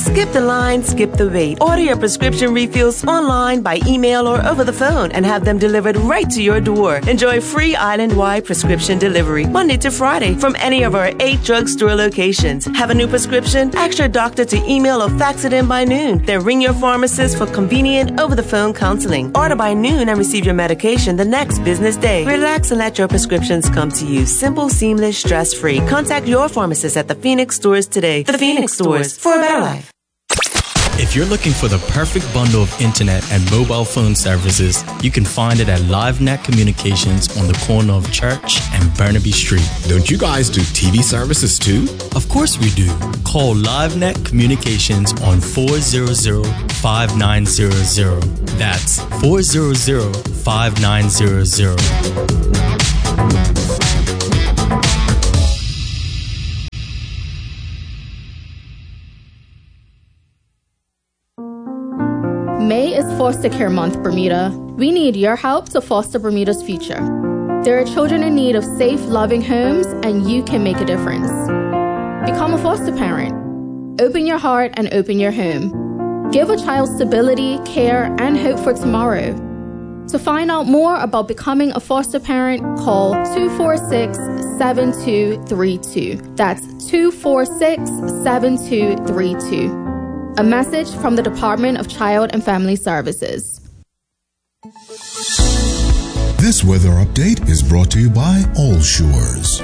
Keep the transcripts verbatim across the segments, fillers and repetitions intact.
Skip the line, skip the wait. Order your prescription refills online, by email, or over the phone and have them delivered right to your door. Enjoy free island-wide prescription delivery Monday to Friday from any of our eight drugstore locations. Have a new prescription? Ask your doctor to email or fax it in by noon. Then ring your pharmacist for convenient over-the-phone counseling. Order by noon and receive your medication the next business day. Relax and let your prescriptions come to you. Simple, seamless, stress-free. Contact your pharmacist at the Phoenix stores today. The Phoenix stores, for a better life. If you're looking for the perfect bundle of internet and mobile phone services, you can find it at LiveNet Communications on the corner of Church and Burnaby Street. Don't you guys do T V services too? Of course we do. Call LiveNet Communications on four hundred, five nine zero zero. That's four hundred, five nine zero zero. May is Foster Care Month, Bermuda. We need your help to foster Bermuda's future. There are children in need of safe, loving homes, and you can make a difference. Become a foster parent. Open your heart and open your home. Give a child stability, care, and hope for tomorrow. To find out more about becoming a foster parent, call two four six, seven two three two. That's two four six, seven two three two. A message from the Department of Child and Family Services. This weather update is brought to you by All Shores.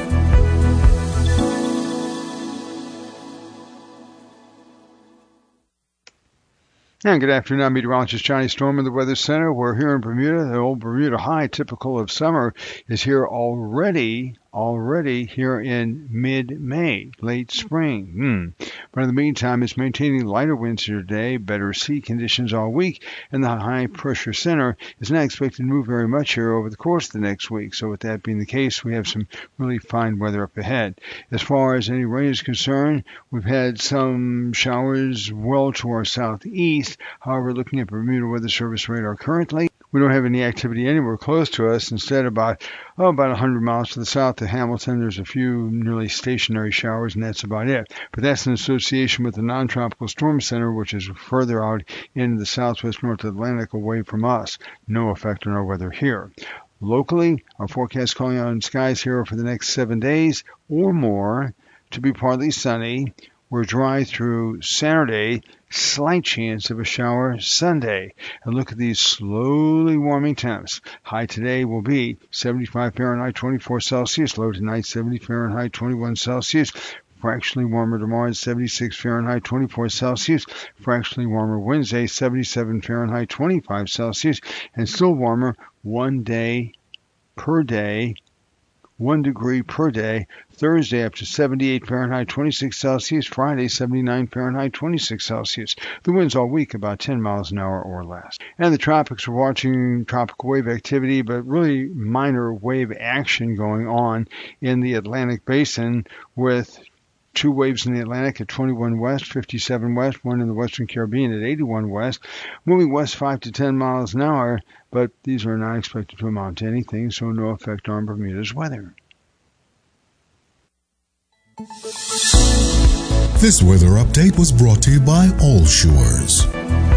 And good afternoon, I'm meteorologist Johnny Storm in the Weather Center. We're here in Bermuda. The old Bermuda high, typical of summer, is here already, already here in mid-May, late spring. Hmm. But in the meantime, it's maintaining lighter winds here today, better sea conditions all week, and the high pressure center is not expected to move very much here over the course of the next week. So with that being the case, we have some really fine weather up ahead. As far as any rain is concerned, we've had some showers well to our southeast. However, looking at Bermuda Weather Service radar currently, we don't have any activity anywhere close to us. Instead, about oh, about one hundred miles to the south of Hamilton, there's a few nearly stationary showers, and that's about it. But that's in association with the non-tropical storm center, which is further out in the southwest North Atlantic away from us. No effect on our weather here. Locally, our forecast calling on skies here for the next seven days or more to be partly sunny. We're dry through Saturday, slight chance of a shower Sunday. And look at these slowly warming temps. High today will be seventy-five Fahrenheit, twenty-four Celsius. Low tonight, seventy Fahrenheit, twenty-one Celsius. Fractionally warmer tomorrow, seventy-six Fahrenheit, twenty-four Celsius. Fractionally warmer Wednesday, seventy-seven Fahrenheit, twenty-five Celsius. And still warmer one day per day. One degree per day. Thursday up to seventy-eight Fahrenheit, twenty-six Celsius. Friday, seventy-nine Fahrenheit, twenty-six Celsius. The winds all week about ten miles an hour or less. And the tropics, we're watching tropical wave activity, but really minor wave action going on in the Atlantic basin with two waves in the Atlantic at twenty-one west, fifty-seven west, one in the Western Caribbean at eighty-one west, moving west five to ten miles an hour, but these are not expected to amount to anything, so no effect on Bermuda's weather. This weather update was brought to you by All Shores.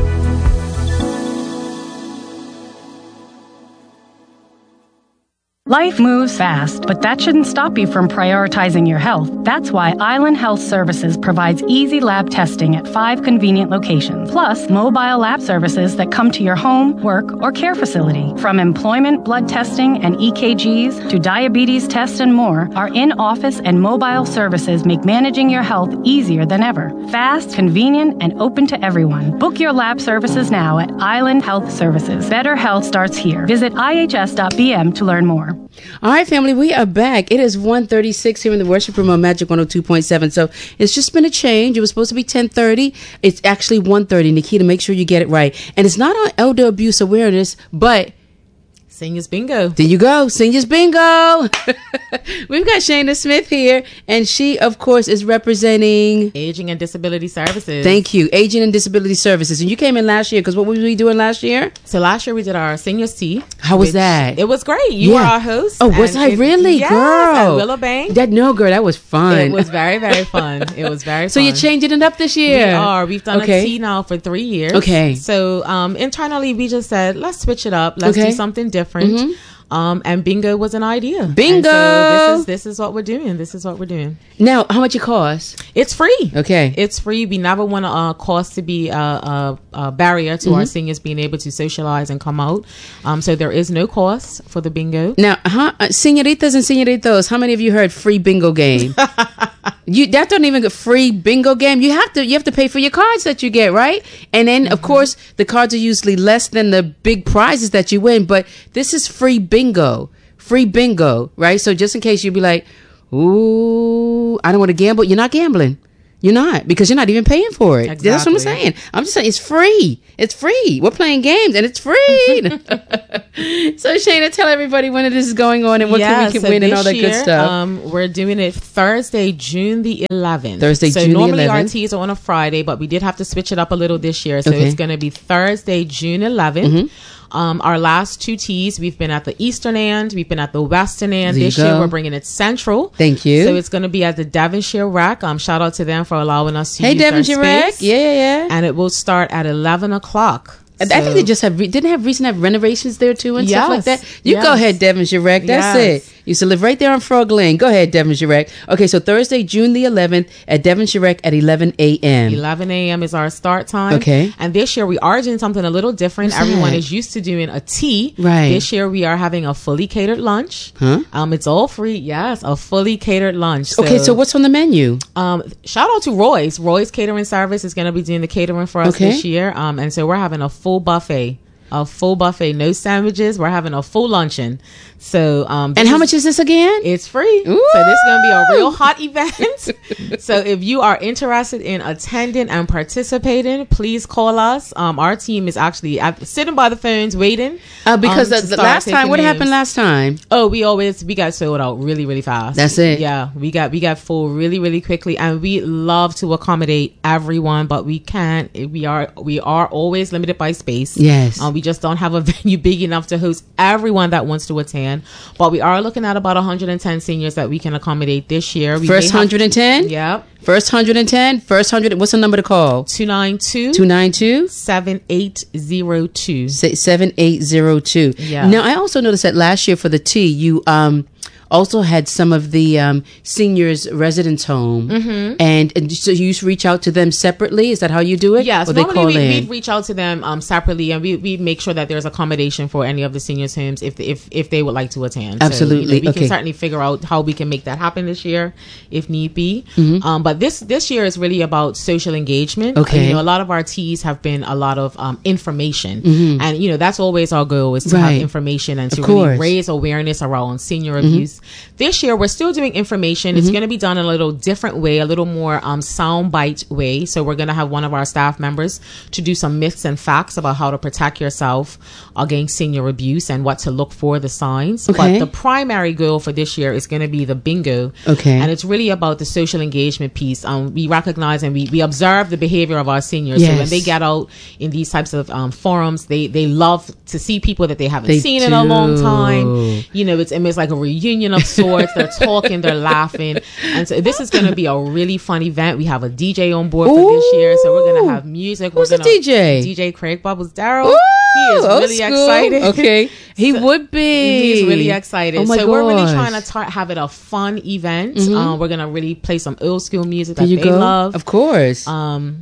Life moves fast, but that shouldn't stop you from prioritizing your health. That's why Island Health Services provides easy lab testing at five convenient locations, plus mobile lab services that come to your home, work, or care facility. From employment, blood testing, and E K Gs to diabetes tests and more, our in-office and mobile services make managing your health easier than ever. Fast, convenient, and open to everyone. Book your lab services now at Island Health Services. Better health starts here. Visit I H S dot B M to learn more. All right, family, we are back. It is one thirty-six here in the worship room on Magic one oh two point seven. So it's just been a change. It was supposed to be ten thirty. It's actually one thirty. Nikita, make sure you get it right. And it's not on elder abuse awareness, but Seniors Bingo. There you go. Seniors Bingo. We've got Shayna Smith here, and she, of course, is representing Aging and Disability Services. Thank you. Aging and Disability Services. And you came in last year because what were we doing last year? So last year we did our Seniors Tea. How was which- that? It was great. You were our host. Oh, was and I it- really, yes, girl? At Willow Bank. That no, girl, that was fun. It was very, very fun. It was very so fun. you're changing it up this year. We are. We've done Okay. a tea now for three years. Okay. So um, internally, we just said, let's switch it up. Let's Okay. do something different. Mhm. Um, and bingo was an idea. Bingo! And so this is this is what we're doing. This is what we're doing. Now, how much it costs? It's free. Okay. It's free. We never want a uh, cost to be a, a, a barrier to Mhm. our seniors being able to socialize and come out. Um, so there is no cost for the bingo. Now, huh, uh, senoritas and senoritos, how many of you heard free bingo game? You that don't even get free bingo game. You have to you have to pay for your cards that you get, right? And then Mm-hmm. of course the cards are usually less than the big prizes that you win, but this is free bingo. Free bingo, right? So just in case you'd be like, ooh, I don't want to gamble, you're not gambling. You're not, because you're not even paying for it. That's what I'm Exactly. saying. I'm just saying it's free. It's free. We're playing games and it's free. So Shayna, tell everybody when it is going on and what Yeah, can we can so win and this all that good year, stuff. Um, we're doing it Thursday, June the eleventh. Thursday, so June the normally our eleventh. teas are on a Friday, but we did have to switch it up a little this year. So Okay. it's going to be Thursday, June eleventh. Mhm. Um, our last two teas, we've been at the Eastern end, we've been at the Western end. There you This year, go. we're bringing it Central. Thank you. So it's going to be at the Devonshire Rack. Um, shout out to them for allowing us to Hey, use their Devonshire Rack. space. Yeah, yeah, yeah. And it will start at eleven o'clock. I I think they just have re- didn't have recent have renovations there too and stuff like Yes. that. You go Yes. ahead, Devonshire Rack. That's Yes. it. You used to live right there on Frog Lane. Go ahead, Devonshire Rack. Okay, so Thursday, June the eleventh at Devonshire Rack at eleven a.m. eleven a.m. is our start time. Okay. And this year we are doing something a little different. What's Everyone that? is used to doing a tea. Right. This year we are having a fully catered lunch. Huh? Um, it's all free. Yes, a fully catered lunch. Okay, so what's on the menu? Um, shout out to Roy's. Roy's Catering Service is going to be doing the catering for us Okay. this year. Um, and so we're having a full buffet. A full buffet, no sandwiches. We're having a full luncheon. So, um, And this how is- much is this again? It's free. So this is going to be a real hot event. So if you are interested in attending and participating, please call us. Um, our team is actually at, sitting by the phones waiting. Uh, because um, the, to the start last time, taking what names. happened last time? Oh, we always we got sold out really really fast. That's it. Yeah, we got we got full really really quickly, and we love to accommodate everyone, but we can't. We are we are always limited by space. Yes. Um, we just don't have a venue big enough to host everyone that wants to attend. But we are looking at about one hundred ten seniors that we can accommodate this year. We First may have- one hundred ten? Yep. First one hundred ten? First one hundred. What's the number to call? two nine two two nine two seven eight zero two seven eight zero two. Yeah. Now, I also noticed that last year for the tea, you um also had some of the um seniors residence home. Mhm. And, and so you used to reach out to them separately? Is that how you do it? Yes, Or they normally call we, in? we'd reach out to them um, separately, and we we make sure that there's accommodation for any of the seniors' homes if if if they would like to attend. Absolutely. So, you know, we Okay. can certainly figure out how we can make that happen this year, if need be. Mhm. Um, but this this year is really about social engagement. Okay. You know, a lot of our teas have been a lot of um, information, Mhm. and you know that's always our goal is to Right. have information and Of to really course. raise awareness around senior Mhm. abuse. This year we're still doing information. It's Mhm. going to be done in a little different way, a little more um, sound bite way. So we're going to have one of our staff members to do some myths and facts about how to protect yourself against senior abuse and what to look for, the signs. Okay. But the primary goal for this year is going to be the bingo. Okay. And it's really about the social engagement piece. Um, we recognize and we, we observe the behavior of our seniors. So Yes. when they get out in these types of um, forums, they, they love to see people that they haven't They seen in a long do. time. You know, it's, it's like a reunion of sorts. They're talking, they're laughing. And so this is going to be a really fun event. We have a D J on board for this year. So we're going to have music. Who's we're the gonna, D J? D J Craig Bubbles Darrell. He is Old really school. excited. Okay. He would be. He's really excited. Oh my so we're really gosh. trying to tar- have it a fun event. Mhm. Uh, we're going to really play some old school music There that you they go. love. Of course. Um,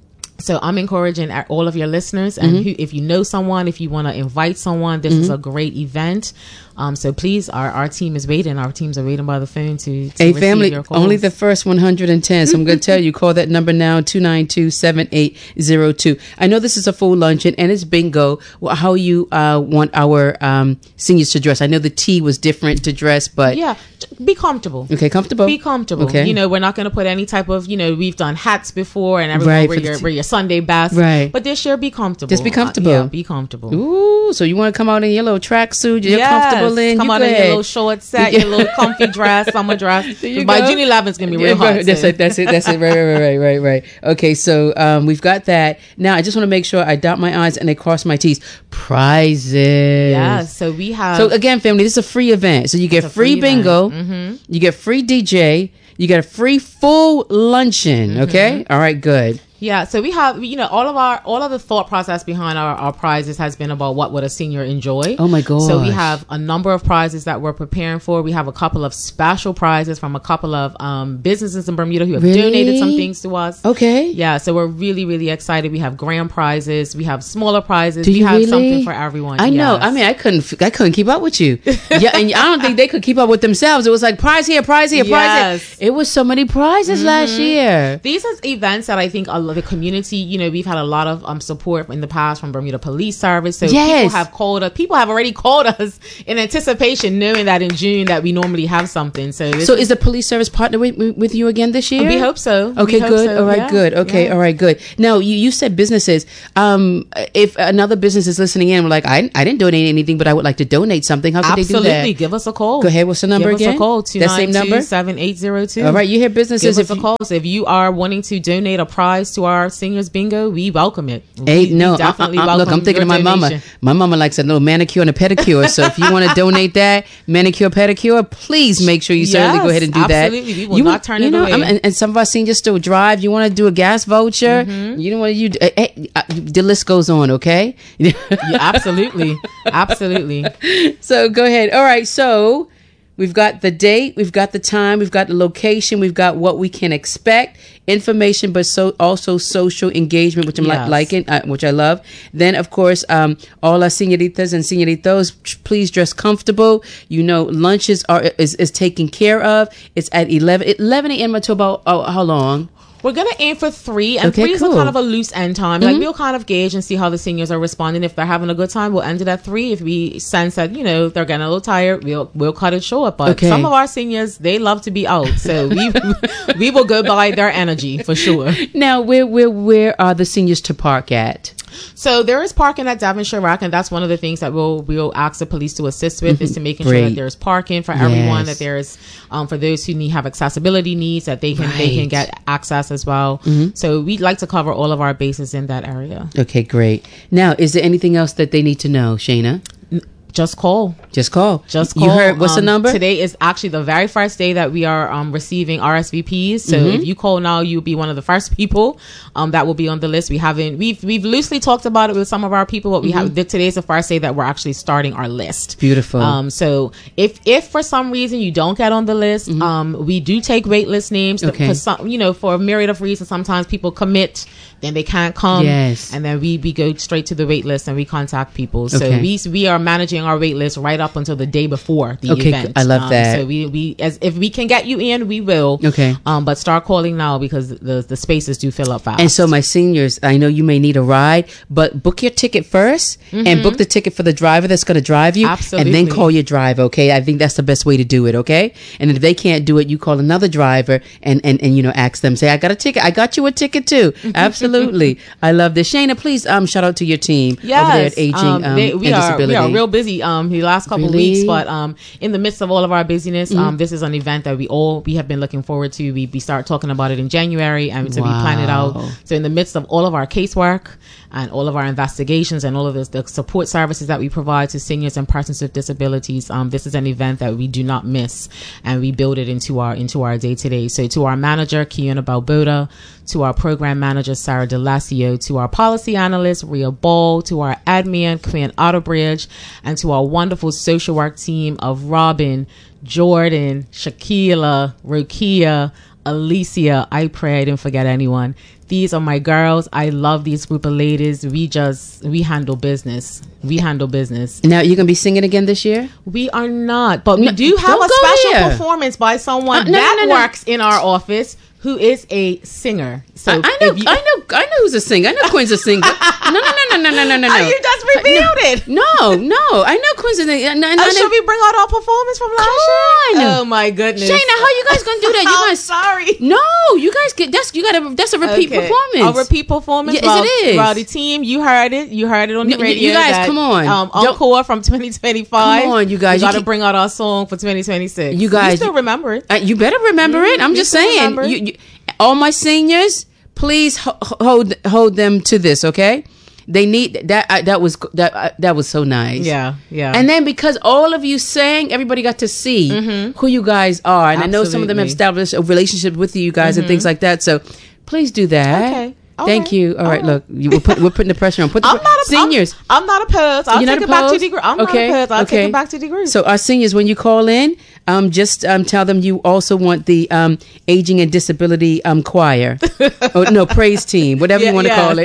so I'm encouraging a- all of your listeners, and Mhm. who, if you know someone, if you want to invite someone, this is Mhm. a great event. Um, so please, our, our team is waiting. Our teams are waiting by the phone to, to Hey, receive family, your calls. only the first one hundred ten. So I'm going to tell you, call that number now, two nine two seven eight zero two. I know this is a full luncheon and it's bingo. Well, how you uh, want our um, seniors to dress? I know the tea was different to dress, but. yeah, j- be comfortable. Okay, comfortable. Be comfortable. Okay. You know, we're not going to put any type of, you know, we've done hats before and everyone Right, wear for the your, t- wear your Sunday best. Right. But this year, be comfortable. Just be comfortable. Uh, yeah, be comfortable. Ooh, so you want to come out in your little tracksuit, you're yes, comfortable in. Come you out in your little short set, your little comfy dress, summer dress. You By go. June eleventh, it's going to be real Yeah, hot. That's so. it. That's it. That's it. Right, right, right, right, right. Okay, so um, we've got that. Now, I just want to make sure I dot my I's and I cross my T's. Prizes. Yeah, so we have. So again, family, this is a free event. So you get a free, free bingo, mm-hmm. you get free D J, you get a free full luncheon. Mm-hmm. Okay, all right, good. Yeah, so we have, you know, all of our, all of the thought process behind our, our prizes has been about what would a senior enjoy. Oh my gosh. So we have a number of prizes that we're preparing for. We have a couple of special prizes from a couple of um, businesses in Bermuda who have Really? donated some things to us. Okay. Yeah, so we're really, really excited. We have grand prizes. We have smaller prizes. Do we you have really? something for everyone. I know. Yes. I mean, I couldn't. I couldn't keep up with you. Yeah, and I don't think they could keep up with themselves. It was like prize here, prize here, prize Yes. here. It was so many prizes mm-hmm. last year. These are events that I think a lot of the community, you know, we've had a lot of um, support in the past from Bermuda Police Service. So yes. people have called us. People have already called us in anticipation, knowing that in June that we normally have something. So, so is the police service partner with, with you again this year? We hope so. Okay, we hope good. so. All right, yeah. good. Okay, yeah. all right, good. Now you, you said businesses. Um, if another business is listening in, we're like, I I didn't donate anything, but I would like to donate something. How could Absolutely. they do that? Give us a call. Go ahead. What's the number Give again? us a call. two That same nine number. two, seven eight zero two. All right, you hear businesses. Give us if a call. So if you are wanting to donate a prize to our seniors bingo, we welcome it. Hey, we, no, we definitely I, I, welcome look, I'm thinking your of my mama. donation. My mama likes a little manicure and a pedicure. So if you want to donate that manicure, pedicure, please make sure you certainly Yes, go ahead and do that. absolutely. We will you, not turn you it know, away. I'm- and, and some of our seniors still drive. You want to do a gas voucher? Mm-hmm. You know what you? Uh, uh, the list goes on. Okay. Yeah, absolutely, absolutely. So go ahead. All right. So we've got the date, we've got the time, we've got the location, we've got what we can expect, information, but so also social engagement, which I'm Yes. like liking, uh, which I love. Then, of course, um, all our senoritas and senoritos, please dress comfortable. You know, lunches are is, is taken care of. It's at eleven eleven a.m. until about oh, how long? We're going to aim for three, and Okay, three is cool. a kind of a loose end time. Like, we'll kind of gauge and see how the seniors are responding. If they're having a good time, we'll end it at three. If we sense that, you know, they're getting a little tired, we'll we'll cut it short. But Okay. some of our seniors, they love to be out. So we we will go by their energy for sure. Now, where where where are the seniors to park at? So there is parking at Devonshire Rack, and that's one of the things that we'll we'll ask the police to assist with is to making sure Great. that there's parking for everyone, Yes. that there's um, for those who need have accessibility needs, that they can they can Right. get access as well. So we'd like to cover all of our bases in that area. Okay, great. Now, is there anything else that they need to know, Shayna? Just call. Just call. Just call. You heard, what's the Um, number? Today is actually the very first day that we are um, receiving R S V Ps. So Mm-hmm. if you call now, you'll be one of the first people um, that will be on the list. We haven't, we've we've loosely talked about it with some of our people, but we have, today's the first day that we're actually starting our list. Mm-hmm. Beautiful. Um, so if if for some reason you don't get on the list, um, we do take wait list names. Mm-hmm. Okay. For some, you know, for a myriad of reasons, sometimes people commit, then they can't come. Yes. And then we, we go straight to the wait list and we contact people. So Okay. we we are managing our wait list right up until the day before the Okay, event. I love Um, that. So we, we as if we can get you in, we will. Okay. Um, but start calling now because the the spaces do fill up fast. And so, my seniors, I know you may need a ride, but book your ticket first and book the ticket for the driver that's going to drive you. And Absolutely. then call your driver, okay? I think that's the best way to do it, okay? And if they can't do it, you call another driver and, and, and you know, ask them, say, I got a ticket. I got you a ticket too. Absolutely. I love this. Shayna, please um shout out to your team over there at Aging um, um, they- we and are Disability. we are real busy um the last couple Really? weeks, but um in the midst of all of our busyness, um this is an event that we all we have been looking forward to. We we start talking about it in January, and so we plan it out. Wow. So in the midst of all of our casework and all of our investigations and all of this, the support services that we provide to seniors and persons with disabilities, um this is an event that we do not miss, and we build it into our into our day to day. So to our manager Kiana Balboda, to our program manager Sarah Delasio, to our policy analyst Rhea Ball, to our admin Quinn Otterbridge, and to our wonderful social work team of Robin, Jordan, Shaquila, Rokia, Alicia. I pray I didn't forget anyone. These are my girls. I love these group of ladies. We just we handle business. We handle business. Now, you're going to be singing again this year? We are not, but we No, do have don't a go special there. performance by someone Uh, no, that no, no, no. works in our office who is a singer. So I, I know, if you- I know, I know who's a singer. I know Quinn's a singer. No, no, no, no, no, no, no, no. Are you just revealed it. No, no. I know Quinn's. Uh, uh, should we bring out our performance from last Come year? on. Oh my goodness, Shayna, how you guys gonna do that? You I'm guys, sorry. No, you guys get that's you gotta that's a repeat Okay. performance. A repeat performance. Yes, well, it is. Well, the team, you heard it. You heard it on the You- radio. you guys, that, come on. Um, Don't- Encore from twenty twenty-five. Come on, you guys. We You got to keep- bring out our song for twenty twenty-six. You guys, you still remember it. Uh, you better remember it. I'm you just still saying. remember it. You, you, all my seniors, please ho- hold hold them to this, okay? They need that. Uh, that was that. Uh, that was so nice. Yeah, yeah. And then because all of you sang, everybody got to see who you guys are, and I know some of them have Absolutely. established a relationship with you guys and things like that. So please do that. Okay. All Thank right. you. All right, All look, you, we're, put, we're putting the pressure on. Put the I'm pre- not a, seniors. I'm, I'm not opposed. I'll You're take not it back to opposed? the group. I'm okay. not opposed. I'll okay. take it back to the group. So our seniors, when you call in, um, just um, tell them you also want the um, aging and disability um, choir. Oh no, praise team, whatever Yeah, you want to yes. call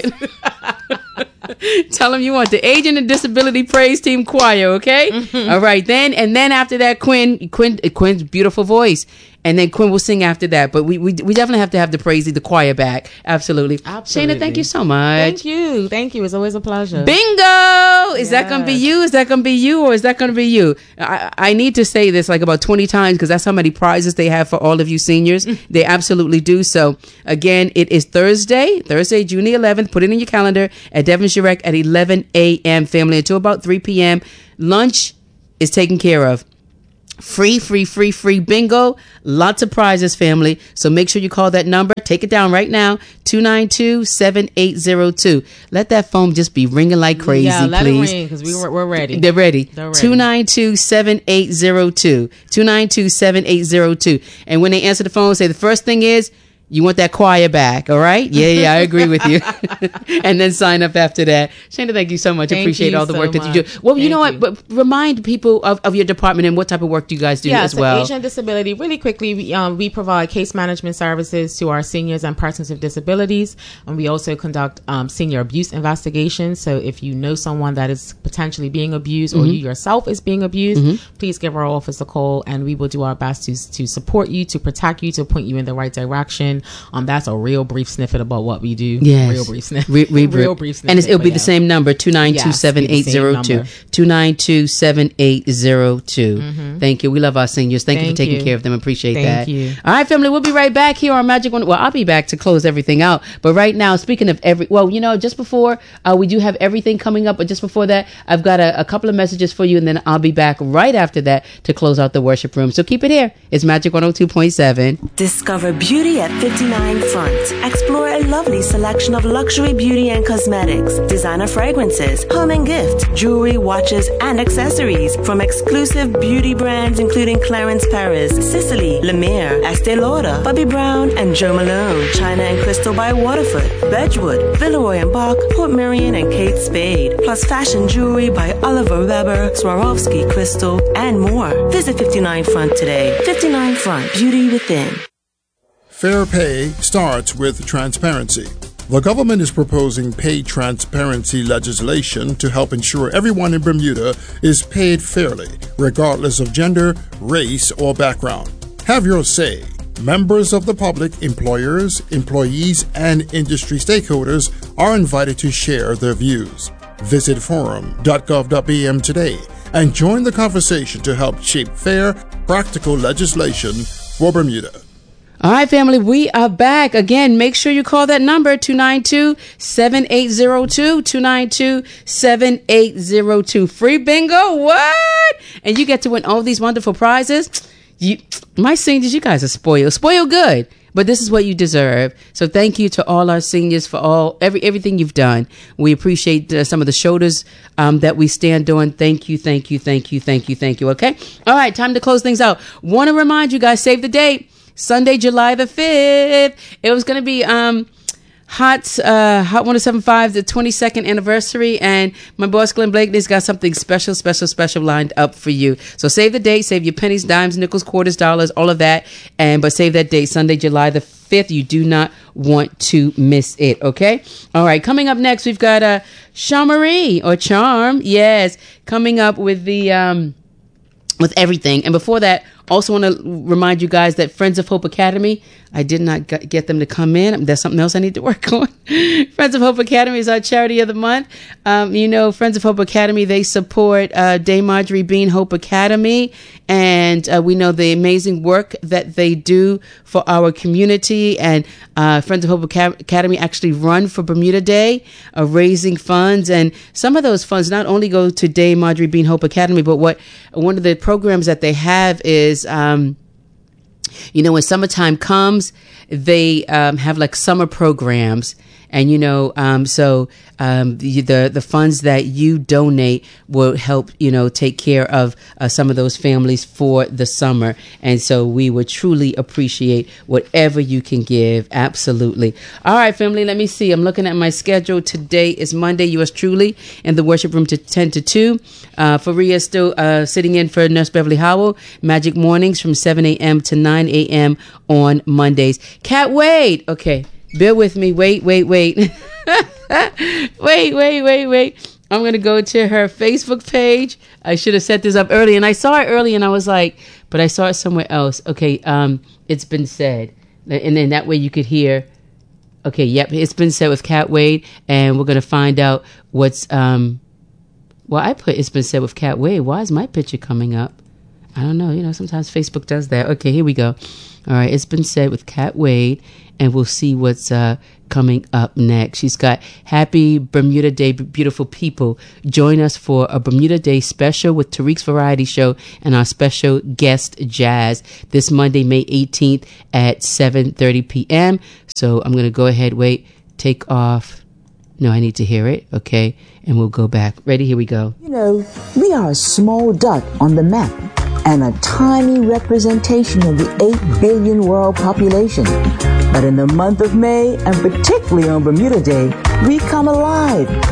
it. Tell them you want the aging and disability praise team choir. Okay. Mm-hmm. All right. Then and then after that, Quinn, Quinn, Quinn's beautiful voice. And then Quinn will sing after that. But we we, we definitely have to have the praise, the choir back. Absolutely. Absolutely. Shayna, thank you so much. Thank you. Thank you. It's always a pleasure. Bingo! Is that going to be Yes. you? Is that going to be you? Or is that going to be you? I, I need to say this like about twenty times because that's how many prizes they have for all of you seniors. They absolutely do. So, again, it is Thursday, Thursday, June the eleventh. Put it in your calendar at Devonshire Rec at eleven a.m. family until about three p.m. Lunch is taken care of. Free, free, free, free bingo. Lots of prizes, family. So make sure you call that number. Take it down right now. two nine two, seven eight zero two. Let that phone just be ringing like crazy, yeah, let please. it ring because we were, we're ready. They're ready. They're ready. two nine two, seven eight zero two. two nine two, seven eight zero two. And when they answer the phone, say the first thing is, you want that choir back, all right? Yeah, yeah, I agree with you. And then sign up after that. Shayna, thank you so much. Thank Appreciate you all the so work that you do. much. Well, you Thank know what? you. But remind people of, of your department and what type of work do you guys do yeah, as so well. Asian disability. Really quickly, we, um, we provide case management services to our seniors and persons with disabilities, and we also conduct um, senior abuse investigations. So if you know someone that is potentially being abused, or you yourself is being abused, please give our office a call, and we will do our best to to support you, to protect you, to point you in the right direction. Um, that's a real brief snippet about what we do. Yes. Real brief snippet. Re- re- real brief snippet. And it's, it'll be but the yeah. same number, two nine two, seven eight zero two. Yes, two nine two, seven eight zero two. Thank you. We love our seniors. Thank, you for Thank taking you. care of them. Appreciate Thank that. you. All right, family, we'll be right back here on Magic One. Well, I'll be back to close everything out. But right now, speaking of every, well, you know, just before, uh, we do have everything coming up. But just before that, I've got a, a couple of messages for you. And then I'll be back right after that to close out the worship room. So keep it here. It's Magic one oh two point seven. Discover beauty at fifty-nine Front. Explore a lovely selection of luxury beauty and cosmetics, designer fragrances, home and gift, jewelry, watches, and accessories from exclusive beauty brands including Clarence Paris, Sicily, La Mer, Estee Lauder, Bobbi Brown, and Jo Malone, China and Crystal by Waterford, Bedgewood, Villeroy and Bach, Port Marion, and Kate Spade, plus fashion jewelry by Oliver Weber, Swarovski, Crystal, and more. Visit fifty-nine Front today. fifty-nine Front, beauty within. Fair pay starts with transparency. The government is proposing pay transparency legislation to help ensure everyone in Bermuda is paid fairly, regardless of gender, race, or background. Have your say. Members of the public, employers, employees, and industry stakeholders are invited to share their views. Visit forum dot gov dot b m today and join the conversation to help shape fair, practical legislation for Bermuda. All right, family, we are back. Again, make sure you call that number, two nine two, seven eight zero two, two nine two, seven eight zero two. Free bingo, what? And you get to win all these wonderful prizes. You, my seniors, you guys are spoiled. Spoiled good. But this is what you deserve. So thank you to all our seniors for all every everything you've done. We appreciate uh, some of the shoulders um, that we stand on. Thank you, thank you, thank you, thank you, thank you. Okay? All right, time to close things out. Want to remind you guys, save the date. Sunday, July the fifth. It was going to be um, Hot uh, Hot one oh seven point five, the twenty-second anniversary. And my boss, Glenn Blakely's got something special, special, special lined up for you. So save the date. Save your pennies, dimes, nickels, quarters, dollars, all of that. And But save that date, Sunday, July the fifth. You do not want to miss it, okay? All right, coming up next, we've got uh, Charmarie, or Charm. Yes, coming up with the... Um, with everything. And before that, Also want to remind you guys that Friends of Hope Academy, I did not get them to come in. That's something else I need to work on. Friends of Hope Academy is our charity of the month. Um, you know, Friends of Hope Academy, they support uh, Dame Marjorie Bean Hope Academy. And uh, we know the amazing work that they do for our community. And uh, Friends of Hope Academy actually run for Bermuda Day, uh, raising funds. And some of those funds not only go to Dame Marjorie Bean Hope Academy, but what one of the programs that they have is Um, you know, when summertime comes, they um, have like summer programs. And, you know, um, so um, the, the the funds that you donate will help, you know, take care of uh, some of those families for the summer. And so we would truly appreciate whatever you can give. Absolutely. All right, family, let me see. I'm looking at my schedule. Today is Monday. Yours truly in the worship room to ten to two. Uh, Faria is still uh, sitting in for Nurse Beverly Howell. Magic Mornings from seven a.m. to nine a.m. on Mondays. Cat Wade. Okay. Bear with me. Wait, wait, wait. wait, wait, wait, wait. I'm going to go to her Facebook page. I should have set this up early. And I saw it early and I was like, but I saw it somewhere else. Okay, um, it's been said. And then that way you could hear. Okay, yep, it's been said with Cat Wade. And we're going to find out what's... Um, well, I put it's been said with Cat Wade. Why is my picture coming up? I don't know. You know, sometimes Facebook does that. Okay, here we go. All right, it's been said with Cat Wade. And we'll see what's uh, coming up next. She's got Happy Bermuda Day, beautiful people. Join us for a Bermuda Day special with Tariq's Variety Show and our special guest, Jazz, this Monday, May eighteenth at seven thirty p.m. So I'm going to go ahead, wait, take off. No, I need to hear it. Okay. And we'll go back. Ready? Here we go. You know, we are a small dot on the map and a tiny representation of the eight billion world population. But in the month of May, and particularly on Bermuda Day, we come alive